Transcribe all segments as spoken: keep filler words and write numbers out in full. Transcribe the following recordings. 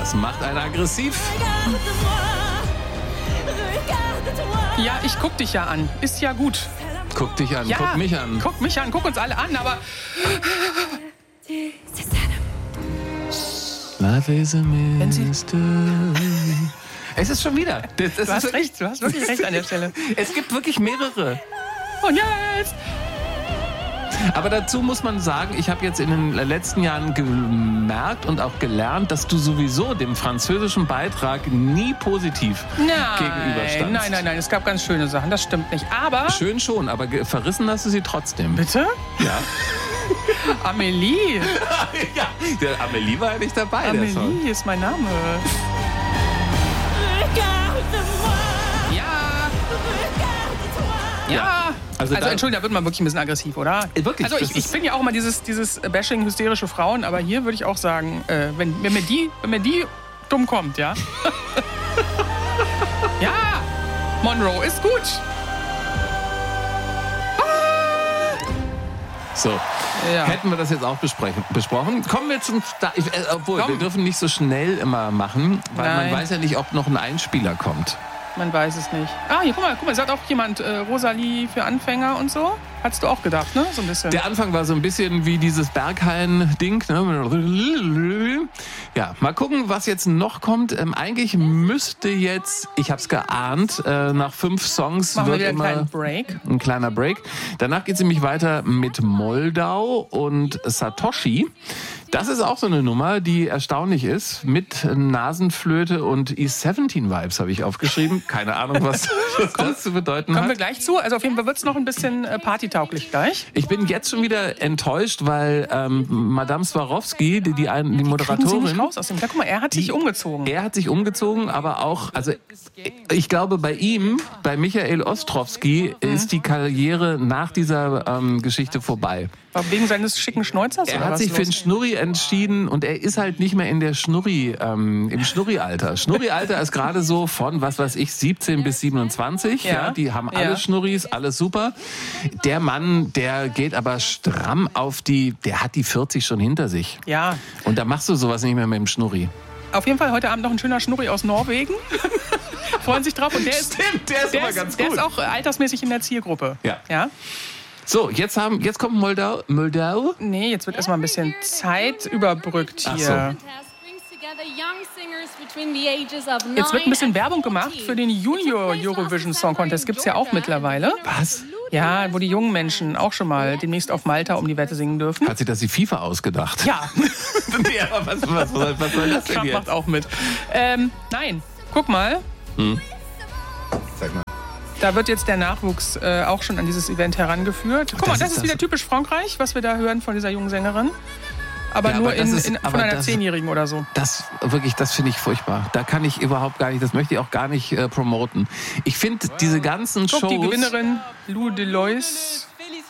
Das macht einen aggressiv. Ja, ich guck dich ja an. Ist ja gut. Guck dich an, Ja, guck mich an. Guck mich an, guck uns alle an, aber... Life is a Wenn Sie- mystery. Es ist schon wieder. Das, das Du hast ist, recht, du hast wirklich recht an der Stelle. Es gibt wirklich mehrere. Und jetzt... Aber dazu muss man sagen, ich habe jetzt in den letzten Jahren gemerkt und auch gelernt, dass du sowieso dem französischen Beitrag nie positiv gegenüberstandst. Nein, nein, nein, es gab ganz schöne Sachen, das stimmt nicht. Aber... Schön schon, aber ge- verrissen hast du sie trotzdem. Bitte? Ja. Amélie. ja. Der Amélie war ja nicht dabei. Der Song. Amélie ist mein Name. Ja. Ja. Also Also, da- Entschuldigung, da wird man wirklich ein bisschen aggressiv, oder? Äh, wirklich, Also ich, das ich ist- bin ja auch mal dieses, dieses Bashing hysterische Frauen, aber hier würde ich auch sagen, äh, wenn, wenn, mir die, wenn mir die dumm kommt, ja? Ja, Monroe ist gut. So. Ja. Hätten wir das jetzt auch besprechen, besprochen. Kommen wir zum... Sta- ich, äh, obwohl, Komm. wir dürfen nicht so schnell immer machen, weil Nein. man weiß ja nicht, ob noch ein Einspieler kommt. Man weiß es nicht. Ah, hier, guck mal, guck mal, sagt auch jemand äh, Rosalie für Anfänger und so. Hattest du auch gedacht, ne? So ein bisschen. Der Anfang war so ein bisschen wie dieses Berghain-Ding. Ne? Ja, mal gucken, was jetzt noch kommt. Ähm, eigentlich müsste jetzt, ich hab's geahnt, äh, nach fünf Songs Machen wir wird wieder einen immer kleinen Break. ein kleiner Break. Danach geht's nämlich weiter mit Moldau und Satoshi. Das ist auch so eine Nummer, die erstaunlich ist. Mit Nasenflöte und E siebzehn Vibes habe ich aufgeschrieben. Keine Ahnung, was das zu bedeuten Kommen wir hat. gleich zu. Also auf jeden Fall wird es noch ein bisschen äh, partytauglich gleich. Ich bin jetzt schon wieder enttäuscht, weil ähm, Madame Swarovski, die, die, ein- die Kriegen Sie Moderatorin, nicht raus aus dem... Ja, guck mal, er hat sich umgezogen. er hat sich umgezogen, aber auch, also ich glaube bei ihm, bei Michael Ostrowski, Mhm. ist die Karriere nach dieser ähm, Geschichte vorbei. War wegen seines schicken Schneuzers? Er oder hat was sich für den los? Schnurri entschieden und er ist halt nicht mehr in der Schnurri, ähm, im Schnurri-Alter. Schnurri-Alter ist gerade so von, was weiß ich, siebzehn bis siebenundzwanzig. Ja. Ja. Die haben alle Ja. Schnurris, alles super. Der Mann, der geht aber stramm auf die, der hat die vierzig schon hinter sich. Ja, Und da machst du sowas nicht mehr mit dem Schnurri. auf jeden Fall heute Abend noch ein schöner Schnurri aus Norwegen. Freuen sich drauf. Und der ist, Stimmt, der ist der aber ist, ganz der gut. ist auch äh, altersmäßig in der Zielgruppe. Ja. Ja? So, jetzt haben, jetzt kommt Moldau, Moldau. Nee, jetzt wird erstmal ein bisschen Zeit überbrückt Ach hier. so. Jetzt wird ein bisschen Werbung gemacht für den Junior Eurovision Song Contest. Gibt's ja auch mittlerweile. Was? Ja, wo die jungen Menschen auch schon mal demnächst auf Malta um die Wette singen dürfen. Hat sich das die FIFA ausgedacht? Ja, nee, aber was, was, was, was soll das denn Trump jetzt? macht auch mit. Ähm, nein, guck mal. Sag mal. Da wird jetzt der Nachwuchs äh, auch schon an dieses Event herangeführt. Guck das mal, ist das ist das- wieder typisch Frankreich, was wir da hören von dieser jungen Sängerin. Aber Ja, nur aber das in, ist- in, aber von einer das- Zehnjährigen oder so. Das wirklich, das finde ich furchtbar. Da kann ich überhaupt gar nicht, das möchte ich auch gar nicht äh, promoten. Ich finde diese ganzen Guck, Shows. die Gewinnerin Lou Delois,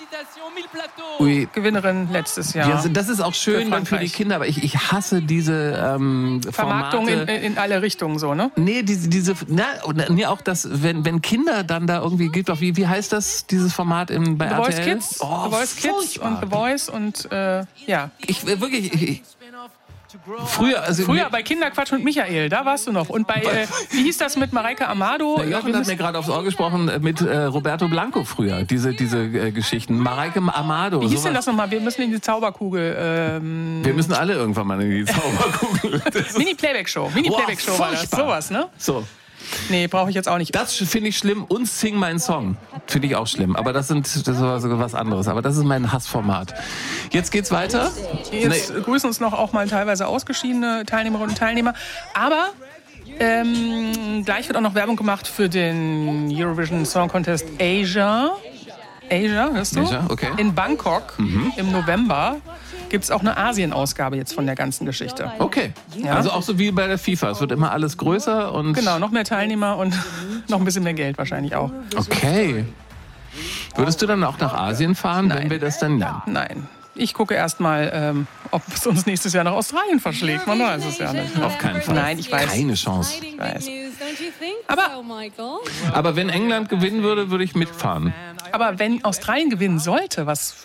Ui, Gewinnerin letztes Jahr. ja, also das ist auch schön Für dann für die Frankreich. Kinder, aber ich, ich hasse diese ähm, Vermarktung in, Formate. in alle Richtungen so, ne? Nee, diese, diese, na, und nee, auch das, wenn, wenn Kinder dann da irgendwie, gibt auch, wie, wie heißt das, dieses Format in, bei The R T Voice L? Kids, Oh, The Voice Kids furchtbar. und The Voice und äh, ja. Ich, äh, wirklich, ich, ich, früher, also Früher mir- bei Kinderquatsch mit Michael, da warst du noch. Und bei, äh, wie hieß das mit Mareike Amado? Der Jochen hat mir gerade aufs Ohr gesprochen äh, mit äh, Roberto Blanco früher, diese, diese äh, Geschichten. Mareike Amado. Wie hieß sowas. denn das nochmal? Wir müssen in die Zauberkugel. Ähm, Wir müssen alle irgendwann mal in die Zauberkugel. Das ist- Mini-Playback-Show. Mini-Playback-Show Boah, war das. furchtbar. Sowas, ne? So, Nee, brauche ich jetzt auch nicht. das finde ich schlimm. Und Sing mein Song finde ich auch schlimm. Aber das sind das ist sogar was anderes. Aber das ist mein Hassformat. Jetzt geht's weiter. Jetzt grüßen uns noch auch mal teilweise ausgeschiedene Teilnehmerinnen und Teilnehmer. Aber ähm, gleich wird auch noch Werbung gemacht für den Eurovision Song Contest Asia. Asia, hörst du? Asia, okay. In Bangkok im November gibt es auch eine Asien-Ausgabe jetzt von der ganzen Geschichte. Okay. Ja. Also auch so wie bei der FIFA. Es wird immer alles größer und. Genau, noch mehr Teilnehmer und noch ein bisschen mehr Geld wahrscheinlich auch. Okay. Würdest du dann auch nach Asien fahren, wenn Nein. wir das dann nennen? Nein. Ich gucke erst mal, ähm, ob es uns nächstes Jahr nach Australien verschlägt. Man weiß es ja nicht. Auf keinen Fall. Nein, ich weiß. Keine Chance. weiß. Aber, Aber wenn England gewinnen würde, würde ich mitfahren. Aber wenn Australien gewinnen sollte, was vielleicht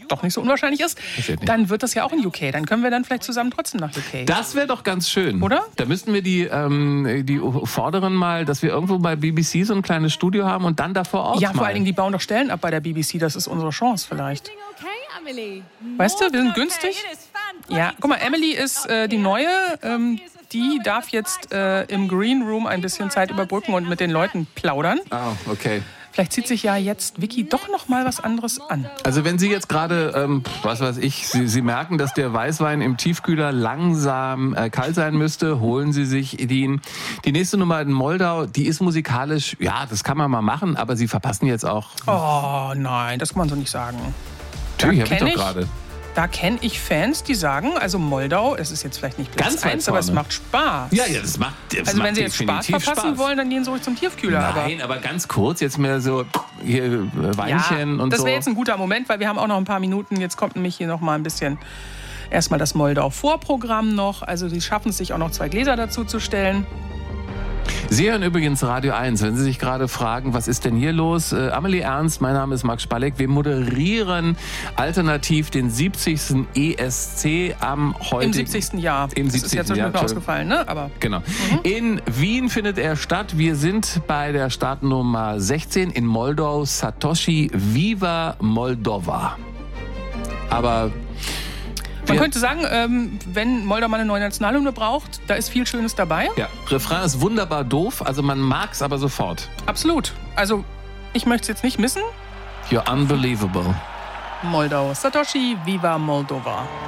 doch nicht so unwahrscheinlich ist, dann wird das ja auch in U K. Dann können wir dann vielleicht zusammen trotzdem nach U K. Das wäre doch ganz schön. Oder? Da müssten wir die, ähm, die Vorderen mal, dass wir irgendwo bei B B C so ein kleines Studio haben und dann da vor Ort Ja, mal. vor allen Dingen, die bauen doch Stellen ab bei der B B C. Das ist unsere Chance vielleicht. Weißt du, wir sind günstig. Ja, guck mal, Emily ist äh, die Neue. Ähm, die darf jetzt äh, im Green Room ein bisschen Zeit überbrücken und mit den Leuten plaudern. Oh, okay. Vielleicht zieht sich ja jetzt Vicky doch noch mal was anderes an. Also wenn Sie jetzt gerade, ähm, was weiß ich, Sie, Sie merken, dass der Weißwein im Tiefkühler langsam äh, kalt sein müsste, holen Sie sich den. Die nächste Nummer in Moldau, die ist musikalisch, ja, das kann man mal machen, aber Sie verpassen jetzt auch. Oh nein, das kann man so nicht sagen. Natürlich, hab ich kenn doch gerade. Da kenne ich Fans, die sagen, also Moldau, es ist jetzt vielleicht nicht Platz Ganz weit eins, aber es vorne. macht Spaß. Ja, ja, das macht das Also macht wenn Sie jetzt Spaß definitiv verpassen Spaß. wollen, dann gehen Sie ruhig zum Tiefkühler. Nein, aber, aber ganz kurz, jetzt mehr so hier äh, aber Weinchen ja, und das so. wäre jetzt ein guter Moment, weil wir haben auch noch ein paar Minuten. Jetzt kommt nämlich hier noch mal ein bisschen erstmal das Moldau-Vorprogramm noch. Also Sie schaffen es sich auch noch zwei Gläser dazu zu stellen. Sie hören übrigens Radio eins, wenn Sie sich gerade fragen, was ist denn hier los? Äh, Amelie Ernst, mein Name ist Max Spalleck. Wir moderieren alternativ den siebzigsten E S C am heutigen... Im siebzigsten Jahr. Im Das ist siebzigsten ja zwischendurch Jahr, ausgefallen, ne? Aber Genau. Mhm. In Wien findet er statt. Wir sind bei der Startnummer sechzehn in Moldau. Satoshi, Viva Moldova. Aber... man wir- könnte sagen, ähm, wenn Moldau mal eine neue Nationalhymne braucht, da ist viel Schönes dabei. Ja, Refrain ist wunderbar doof, also man mag's aber sofort. Absolut. Also ich möchte es jetzt nicht missen. You're unbelievable. Moldau. Satoshi, Viva Moldova.